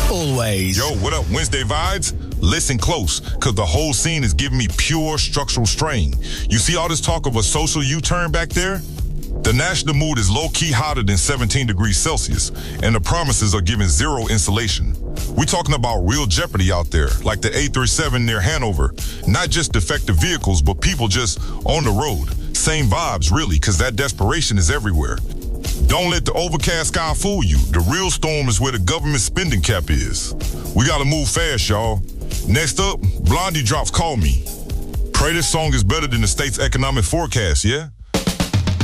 always. Yo, what up, Wednesday Vibes? Listen close, because the whole scene is giving me pure structural strain. You see all this talk of a social U-turn back there? The national mood is low-key hotter than 17 degrees Celsius, and the promises are giving zero insulation. We're talking about real jeopardy out there, like the A37 near Hanover. Not just defective vehicles, but people just on the road. Same vibes, really, because that desperation is everywhere. Don't let the overcast sky fool you. The real storm is where the government spending cap is. We gotta move fast, y'all. Next up, Blondie drops Call Me. Pray this song is better than the state's economic forecast, yeah?